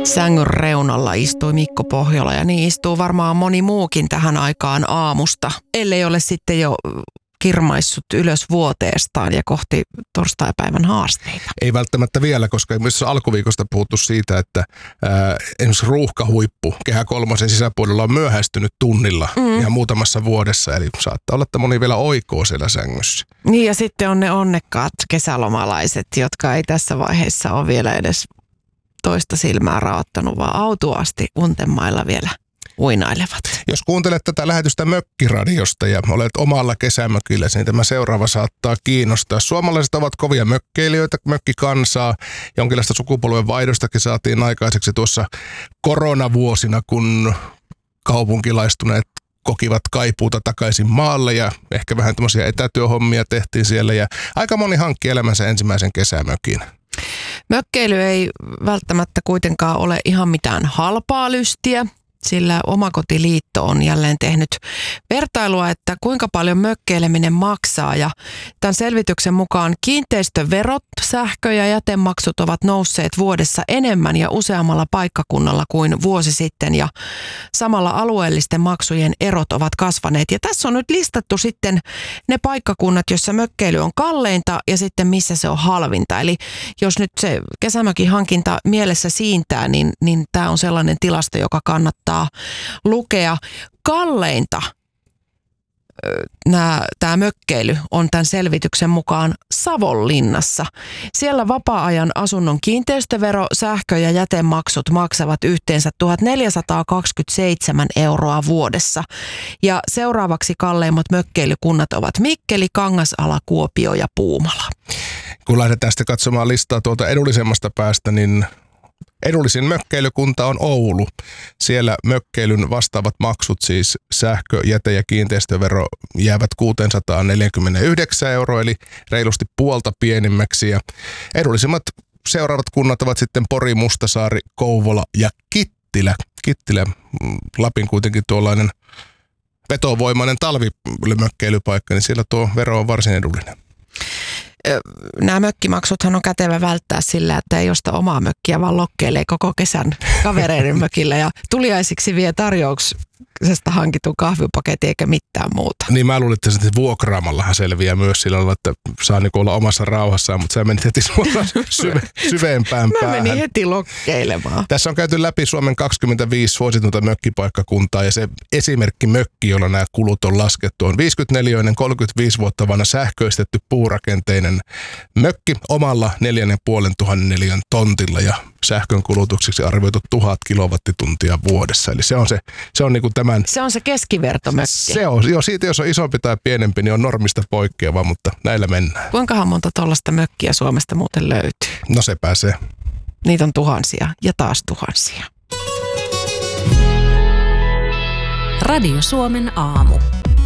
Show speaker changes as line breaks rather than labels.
Sängyn reunalla istui Mikko Pohjola ja niin istuu varmaan moni muukin tähän aikaan aamusta, ellei ole sitten jo kirmaissut ylös vuoteestaan ja kohti torstaipäivän haasteita. Ei
välttämättä vielä, koska myös alkuviikosta puhuttu siitä, että esimerkiksi ruuhkahuippu Kehä kolmosen sisäpuolella on myöhästynyt tunnilla ihan muutamassa vuodessa, eli saattaa olla, että moni vielä oikoo siellä sängyssä.
Niin ja sitten on ne onnekkaat kesälomalaiset, jotka ei tässä vaiheessa ole vielä edes toista silmää raottanut, vaan autuaasti untemailla vielä uinailevat.
Jos kuuntelet tätä lähetystä Mökkiradiosta ja olet omalla kesämökillä, niin tämä seuraava saattaa kiinnostaa. Suomalaiset ovat kovia mökkeilijöitä, mökkikansaa. Jonkinlaista sukupolven vaihdostakin saatiin aikaiseksi tuossa koronavuosina, kun kaupunkilaistuneet kokivat kaipuuta takaisin maalle ja ehkä vähän tämmöisiä etätyöhommia tehtiin siellä ja aika moni hankki elämänsä ensimmäisen kesämökin.
Mökkeily ei välttämättä kuitenkaan ole ihan mitään halpaa lystiä, sillä Omakotiliitto on jälleen tehnyt vertailua, että kuinka paljon mökkeileminen maksaa. Ja tämän selvityksen mukaan kiinteistöverot, sähkö- ja jätemaksut ovat nousseet vuodessa enemmän ja useammalla paikkakunnalla kuin vuosi sitten. Ja samalla alueellisten maksujen erot ovat kasvaneet. Ja tässä on nyt listattu sitten ne paikkakunnat, joissa mökkeily on kalleinta ja sitten missä se on halvinta. Eli jos nyt se kesämökin hankinta mielessä siintää, niin tämä on sellainen tilasto, joka kannattaa lukea. Kalleinta tämä mökkeily on tämän selvityksen mukaan Savonlinnassa. Siellä vapaa-ajan asunnon kiinteistövero, sähkö- ja jätemaksut maksavat yhteensä 1 427 € vuodessa. Ja seuraavaksi kalleimmat mökkeilykunnat ovat Mikkeli, Kangasala, Kuopio ja Puumala.
Kun lähdetään sitten katsomaan listaa tuolta edullisemmasta päästä, niin edullisin mökkeilykunta on Oulu. Siellä mökkeilyn vastaavat maksut, siis sähkö, jäte ja kiinteistövero, jäävät 649 €, eli reilusti puolta pienimmäksi. Ja edullisimmat seuraavat kunnat ovat sitten Pori, Mustasaari, Kouvola ja Kittilä. Kittilä, Lapin kuitenkin tuollainen vetovoimainen talvimökkeilypaikka, niin siellä tuo vero on varsin edullinen.
Nämä mökkimaksuthan on kätevä välttää sillä, että ei osta omaa mökkiä, vaan lokkeilee koko kesän kavereiden mökillä ja tuliaisiksi vie tarjouksesta hankitun kahvipaketin eikä mitään muuta.
Niin mä luulin, että se vuokraamallahan selviää myös sillä lailla, että saa niin olla omassa rauhassaan, mutta sä menit heti syvempään päähän.
Mä menin heti lokkeilemaan.
Tässä on käyty läpi Suomen 25 suositunta mökkipaikkakuntaa ja se esimerkki mökki, jolla nämä kulut on laskettu, on 54, 35 vuotta vanha sähköistetty puurakenteinen mökki omalla 4500 neliön tontilla ja sähkön kulutuksiksi arvioitu 1000 kilowattituntia vuodessa. Eli se on niinku tämän...
Se on se keskivertomökki.
Se on. Jo siitä, jos on isompi tai pienempi, niin on normista poikkeava, mutta näillä mennään.
Kuinkahan monta tuollaista mökkiä Suomesta muuten löytyy?
No se pääsee.
Niitä on tuhansia ja taas tuhansia.
Radio Suomen aamu.